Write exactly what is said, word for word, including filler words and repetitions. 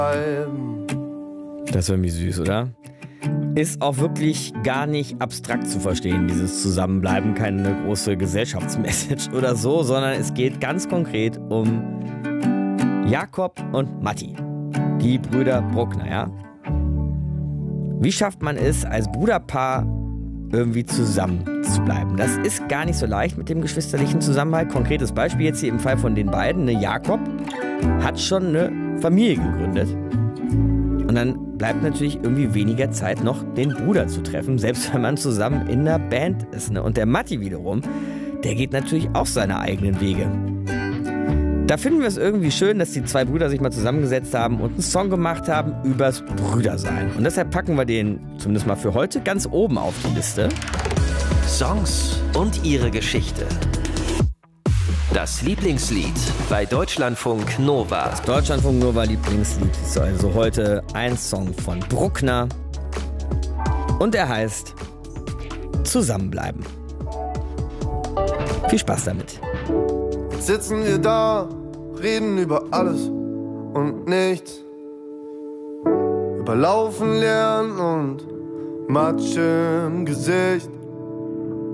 Das ist irgendwie süß, oder? Ist auch wirklich gar nicht abstrakt zu verstehen, dieses Zusammenbleiben. Keine große Gesellschaftsmessage oder so, sondern es geht ganz konkret um Jakob und Matti, die Brüder Bruckner, ja? Wie schafft man es, als Bruderpaar irgendwie zusammen zu bleiben? Das ist gar nicht so leicht mit dem geschwisterlichen Zusammenhalt. Konkretes Beispiel jetzt hier im Fall von den beiden. Ne, Jakob hat schon eine Familie gegründet. Und dann bleibt natürlich irgendwie weniger Zeit, noch den Bruder zu treffen, selbst wenn man zusammen in einer Band ist. Ne? Und der Matti wiederum, der geht natürlich auch seine eigenen Wege. Da finden wir es irgendwie schön, dass die zwei Brüder sich mal zusammengesetzt haben und einen Song gemacht haben übers Brüdersein. Und deshalb packen wir den, zumindest mal für heute, ganz oben auf die Liste. Songs und ihre Geschichte. Das Lieblingslied bei Deutschlandfunk Nova. Das Deutschlandfunk Nova Lieblingslied ist also heute ein Song von Bruckner. Und er heißt Zusammenbleiben. Viel Spaß damit. Sitzen wir da, reden über alles und nichts. Über Laufen lernen und Matsch im Gesicht.